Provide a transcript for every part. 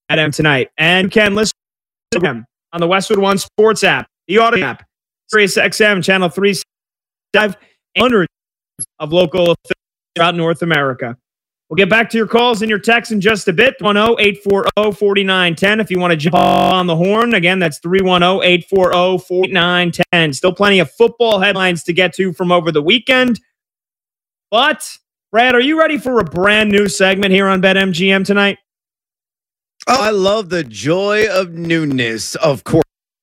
him tonight. And you can listen to him on the Westwood One Sports app, the Audio app, Sirius XM, Channel 365, and hundreds of local affiliates throughout North America. We'll get back to your calls and your texts in just a bit. 310-840-4910 if you want to jump on the horn. Again, that's 310-840-4910. Still plenty of football headlines to get to from over the weekend. But, Brad, are you ready for a brand new segment here on BetMGM tonight? Oh, I love the joy of newness, of course.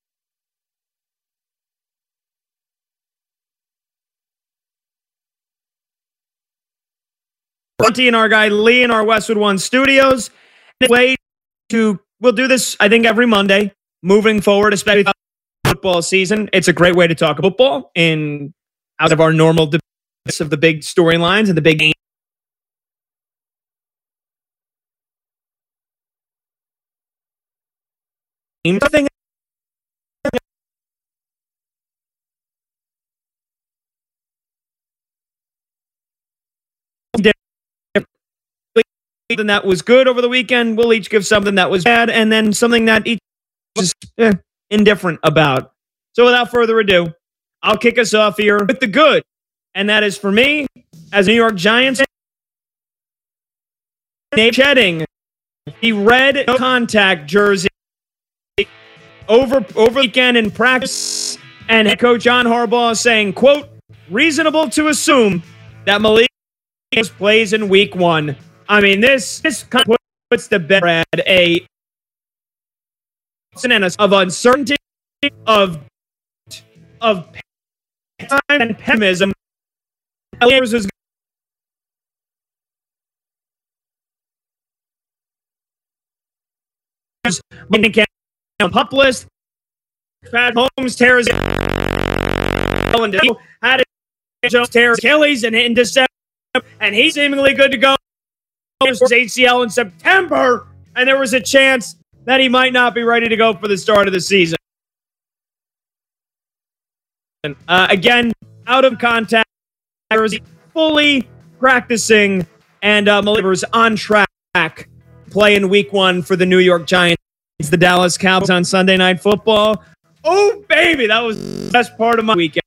Monty and our guy Lee in our Westwood One studios. We'll do this, I think, every Monday moving forward, especially with football season. It's a great way to talk football out of our normal debates of the big storylines and the big games. Something that was good over the weekend. We'll each give something that was bad, and then something that each was indifferent about. So without further ado, I'll kick us off here with the good, and that is for me, as New York Giants, shedding the red contact jersey over weekend in practice, and head coach John Harbaugh saying, quote, reasonable to assume that Malik plays in week 1. I mean, this kind of puts the bed of uncertainty, of time and pessimism. Pup list. Pat Holmes tears had Jones tears Achilles in December, and he's seemingly good to go. His ACL in September, and there was a chance that he might not be ready to go for the start of the season. Again, out of contact, fully practicing, and Malik is on track to play in week 1 for the New York Giants, the Dallas Cowboys on Sunday Night Football. Oh, baby, that was the best part of my weekend.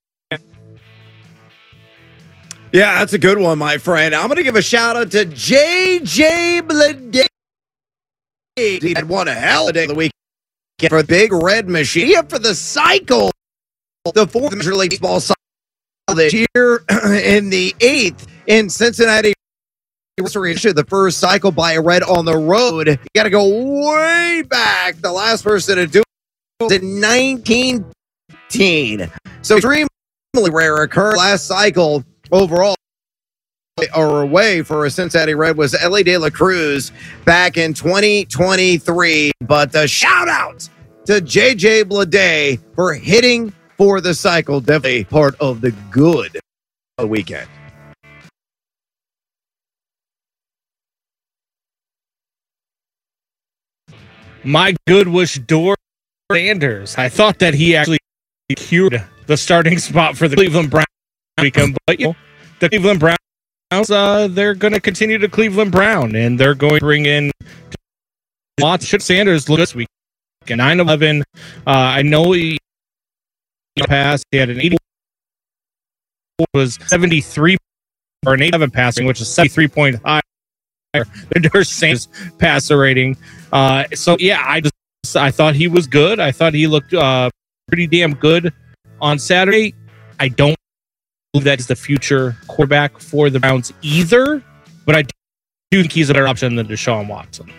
Yeah, that's a good one, my friend. I'm going to give a shout-out to J.J. Bleday. He had one hell of a day of the weekend for Big Red Machine. Yeah, for the cycle, the 4th Major League Baseball cycle this year in the 8th in Cincinnati. The first cycle by a Red on the road. You got to go way back. The last person to do it was in 1915. So extremely rare occurrence. Last cycle overall or away for a Cincinnati Red was Ellie De La Cruz back in 2023. But shout out to JJ Bleday for hitting for the cycle. Definitely part of the good of the weekend. My good was Dor Sanders. I thought that he actually cured the starting spot for the Cleveland Browns weekend, but the Cleveland Browns, they're going to continue to Cleveland Brown, and they're going to bring in Watson. Sanders look this week, 9-11. I know he passed. He had an 80, was 73 or an 87 passing, which is 73 point higher than Dor Sanders passer rating. So yeah, I thought he was good. I thought he looked pretty damn good on Saturday. I don't believe that is the future quarterback for the Browns either, but I do think he's a better option than Deshaun Watson.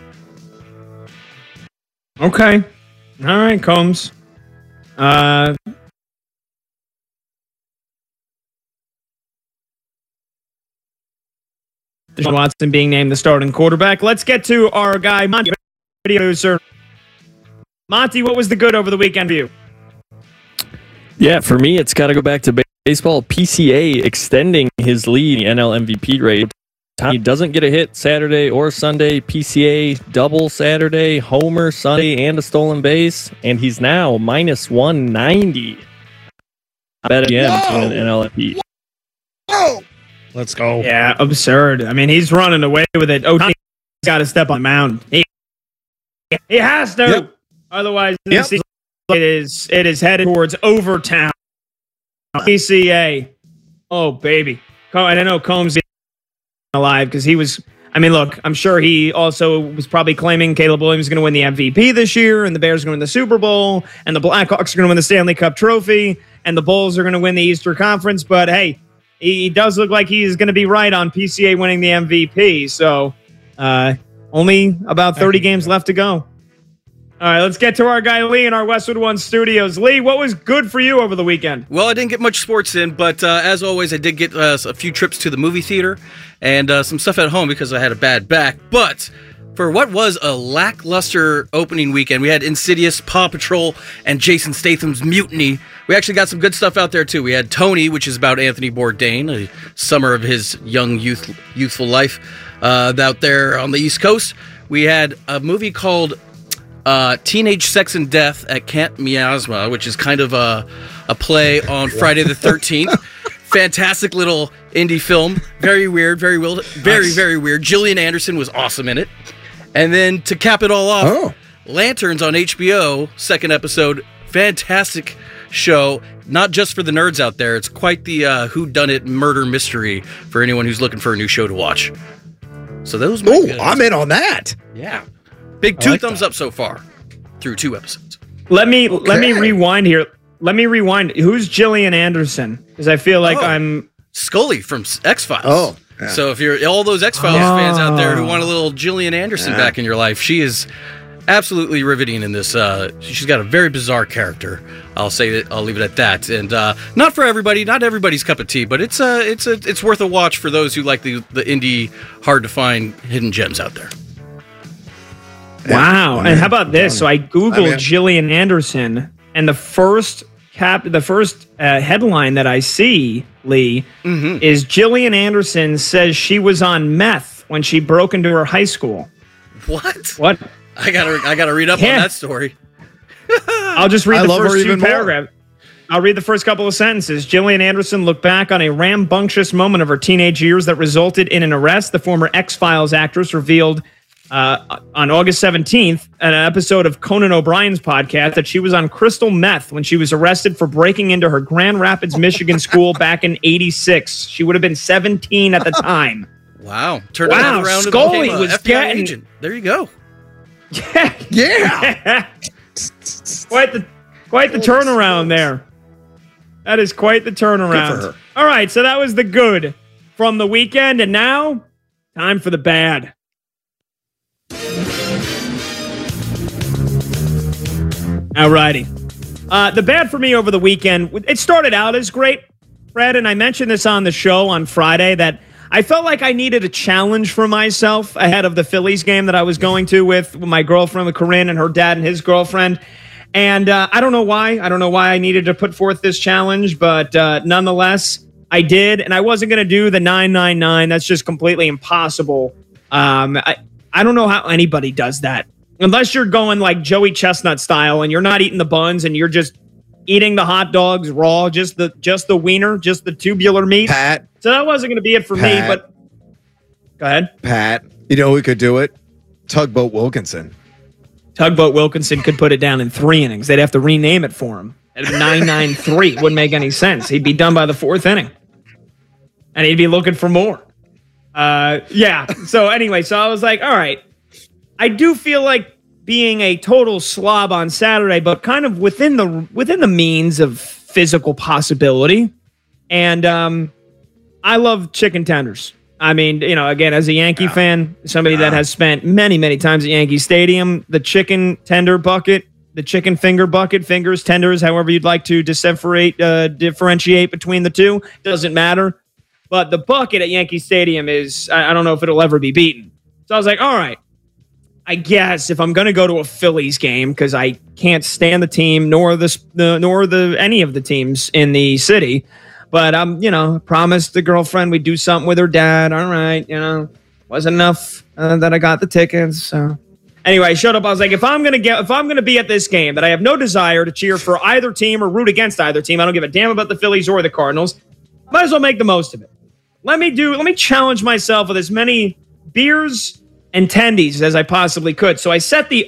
Okay. All right, Combs. Deshaun Watson being named the starting quarterback. Let's get to our guy, Monty. Producer. Monty, what was the good over the weekend for you? Yeah, for me, it's got to go back to baseball. PCA extending his lead in the NL MVP rate. He doesn't get a hit Saturday or Sunday. PCA double Saturday, homer Sunday, and a stolen base. And he's now minus 190. Bet again between an NL MVP. Whoa! Let's go. Yeah, absurd. I mean, he's running away with it. OT's got to step on the mound. He has to. Yep. Otherwise, Yep. it is headed towards Overtown. PCA. Oh, baby. And I know Combs is alive because he was. I mean, look, I'm sure he also was probably claiming Caleb Williams is going to win the MVP this year, and the Bears are going to win the Super Bowl, and the Blackhawks are going to win the Stanley Cup trophy, and the Bulls are going to win the Eastern Conference. But hey, he does look like he's going to be right on PCA winning the MVP. So only about 30 games left to go. All right, let's get to our guy Lee in our Westwood One studios. Lee, what was good for you over the weekend? Well, I didn't get much sports in, but as always, I did get a few trips to the movie theater and some stuff at home because I had a bad back. But for what was a lackluster opening weekend, we had Insidious, Paw Patrol, and Jason Statham's Mutiny. We actually got some good stuff out there, too. We had Tony, which is about Anthony Bourdain, a summer of his young youthful life out there on the East Coast. We had a movie called Teenage Sex and Death at Camp Miasma, which is kind of a play on Friday the 13th. Fantastic little indie film. Very weird, very weird. Gillian Anderson was awesome in it. And then to cap it all off, Lanterns on HBO, second episode. Fantastic show. Not just for the nerds out there. It's quite the whodunit murder mystery for anyone who's looking for a new show to watch. So those. I'm in on that. Yeah. Big two thumbs up so far through 2 episodes. Let me rewind here. Let me rewind. Who's Gillian Anderson? Because I feel like I'm Scully from X-Files. Oh. Yeah. So if you're all those X-Files fans out there who want a little Gillian Anderson back in your life, she is absolutely riveting in this. She's got a very bizarre character. I'll say that. I'll leave it at that. And not for everybody, not everybody's cup of tea, but it's worth a watch for those who like the indie, hard to find hidden gems out there. wow. And how about this? So I Googled Gillian Anderson, and the first headline that I see, Lee, is Gillian Anderson says she was on meth when she broke into her high school. What? I gotta read up on that story. I'll just read the first 2 paragraphs. I'll read the first couple of sentences. Gillian Anderson looked back on a rambunctious moment of her teenage years that resulted in an arrest. The former X-Files actress revealed on August 17th, an episode of Conan O'Brien's podcast, that she was on crystal meth when she was arrested for breaking into her Grand Rapids, Michigan school back in '86. She would have been 17 at the time. Wow. Turned around Scully was FBI getting... agent. There you go. Yeah. Quite the turnaround there. That is quite the turnaround. Good for her. All right, so that was the good from the weekend, and now time for the bad. Alrighty. The bad for me over the weekend, it started out as great, Fred, and I mentioned this on the show on Friday that I felt like I needed a challenge for myself ahead of the Phillies game that I was going to with my girlfriend, with Corinne, and her dad and his girlfriend. And I don't know why. I don't know why I needed to put forth this challenge, but nonetheless, I did. And I wasn't going to do the 999. That's just completely impossible. I don't know how anybody does that. Unless you're going like Joey Chestnut style and you're not eating the buns and you're just eating the hot dogs raw, just the wiener, just the tubular meat. Pat. So that wasn't going to be it for me, but go ahead. Pat, you know who could do it? Tugboat Wilkinson. Tugboat Wilkinson could put it down in 3 innings. They'd have to rename it for him. It'd be 993. It wouldn't make any sense. He'd be done by the 4th inning. And he'd be looking for more. Yeah. So anyway, so I was like, all right. I do feel like being a total slob on Saturday, but kind of within the means of physical possibility. And I love chicken tenders. I mean, you know, again, as a Yankee fan, somebody that has spent many, many times at Yankee Stadium, the chicken tender bucket, the chicken finger bucket, fingers, tenders, however you'd like to differentiate between the two, doesn't matter. But the bucket at Yankee Stadium is, I don't know if it'll ever be beaten. So I was like, all right, I guess if I'm going to go to a Phillies game, because I can't stand the team nor any of the teams in the city, but promised the girlfriend we'd do something with her dad. All right, wasn't enough that I got the tickets. So anyway, I showed up. I was like, if I'm gonna be at this game that I have no desire to cheer for either team or root against either team, I don't give a damn about the Phillies or the Cardinals. Might as well make the most of it. Let me challenge myself with as many beers and tendies as I possibly could. So I set the